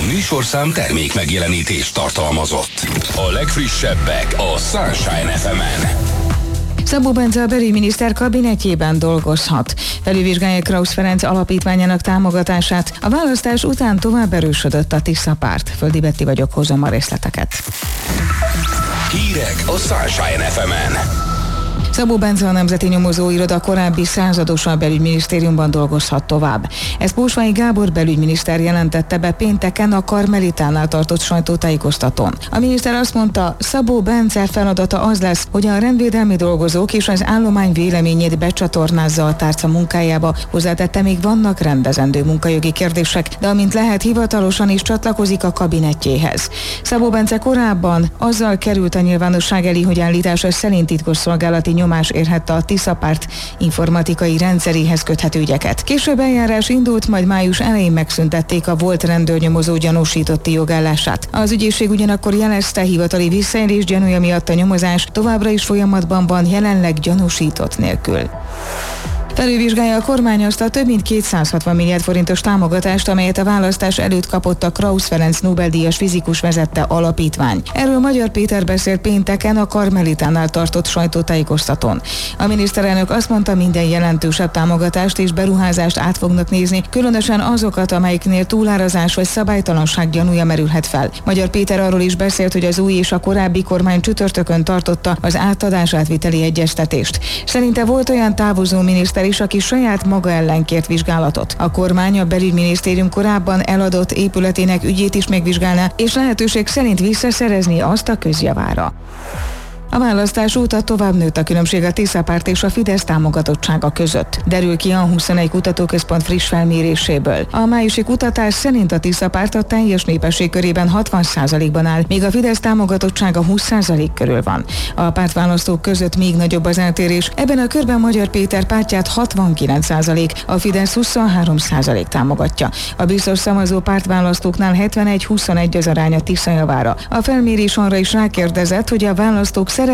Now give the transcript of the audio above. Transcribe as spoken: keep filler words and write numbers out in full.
műsorszám termék megjelenítést tartalmazott. A legfrissebbek a Sunshine ef emen. Szabó Bence a belügyminiszter kabinetjében dolgozhat. Felülvizsgálja Krausz Ferenc alapítványának támogatását. A választás után tovább erősödött a Tisza párt. Földi Betti vagyok, hozom a részleteket. Hírek a Sunshine ef emen. Szabó Bence a Nemzeti Nyomozóiroda korábbi századosa a belügyminisztériumban dolgozhat tovább. Ezt Pósvai Gábor belügyminiszter jelentette be pénteken a Karmelitánál tartott sajtótájékoztatón. A miniszter azt mondta, Szabó Bence feladata az lesz, hogy a rendvédelmi dolgozók és az állomány véleményét becsatornázza a tárca munkájába. Hozzátette, még vannak rendezendő munkajogi kérdések, de amint lehet, hivatalosan is csatlakozik a kabinetjéhez. Szabó Bence korábban azzal került a nyilvánosság elé, hogy állítása szerint titkosszolgálati nyomás érhette a Tisza párt informatikai rendszeréhez köthető ügyeket. Később eljárás indult, majd május elején megszüntették a volt rendőrnyomozó gyanúsítotti jogállását. Az ügyészség ugyanakkor jelezte, hivatali visszaélés gyanúja miatt a nyomozás továbbra is folyamatban van, jelenleg gyanúsított nélkül. Felülvizsgálja a kormány azt a több mint kétszázhatvan milliárd forintos támogatást, amelyet a választás előtt kapott a Krausz Ferenc Nobel-díjas fizikus vezette alapítvány. Erről Magyar Péter beszélt pénteken a Karmelitánál tartott sajtótájékoztatón. A miniszterelnök azt mondta, minden jelentősebb támogatást és beruházást át fognak nézni, különösen azokat, amelyiknél túlárazás vagy szabálytalanság gyanúja merülhet fel. Magyar Péter arról is beszélt, hogy az új és a korábbi kormány csütörtökön tartotta az átadás átviteli egyeztetést. Szerinte volt olyan távozó miniszter is, aki saját maga ellen kért vizsgálatot. A kormány a belügyminisztérium korábban eladott épületének ügyét is megvizsgálná, és lehetőség szerint visszaszerezni azt a közjavára. A választás óta tovább nőtt a különbség a Tisza párt és a Fidesz támogatottsága között. Derül ki a huszonegy kutatóközpont friss felméréséből. A májusi kutatás szerint a Tisza párt a teljes népesség körében hatvan százalékban áll, míg a Fidesz támogatottsága húsz százalék körül van. A pártválasztók között még nagyobb az eltérés. Ebben a körben Magyar Péter pártját hatvankilenc százalék, a Fidesz huszonhárom százalék támogatja. A biztos szavazó pártválasztóknál hetvenegy huszonegy az arány a Tisza javára. A felmérés arra is rákérdezett, hogy a választók